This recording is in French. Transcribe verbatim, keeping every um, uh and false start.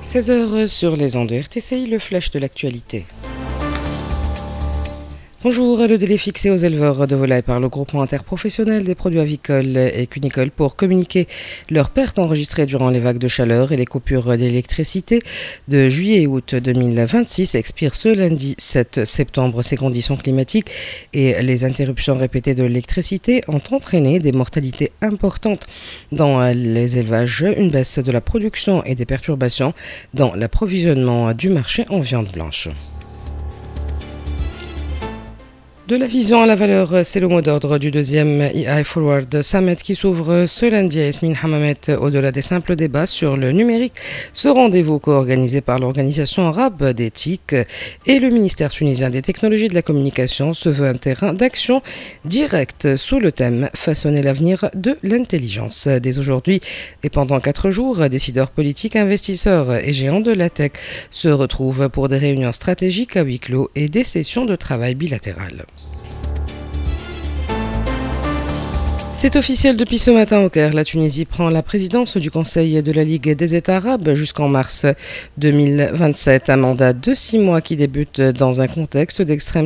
seize heures sur les ondes de R T C I, le flash de l'actualité. Bonjour, le délai fixé aux éleveurs de volailles par le groupement interprofessionnel des produits avicoles et cunicoles pour communiquer leurs pertes enregistrées durant les vagues de chaleur et les coupures d'électricité de juillet et août deux mille vingt-six expire ce lundi sept septembre. Ces conditions climatiques et les interruptions répétées de l'électricité ont entraîné des mortalités importantes dans les élevages, une baisse de la production et des perturbations dans l'approvisionnement du marché en viande blanche. De la vision à la valeur, c'est le mot d'ordre du deuxième E I Forward Summit qui s'ouvre ce lundi à Yasmine Hammamet. Au-delà des simples débats sur le numérique, ce rendez-vous co-organisé par l'Organisation arabe d'éthique et le ministère tunisien des technologies de la communication se veut un terrain d'action directe sous le thème « Façonner l'avenir de l'intelligence ». Dès aujourd'hui et pendant quatre jours, décideurs politiques, investisseurs et géants de la tech se retrouvent pour des réunions stratégiques à huis clos et des sessions de travail bilatérales. C'est officiel depuis ce matin au Caire. La Tunisie prend la présidence du Conseil de la Ligue des États arabes jusqu'en mars deux mille vingt-sept. Un mandat de six mois qui débute dans un contexte d'extrême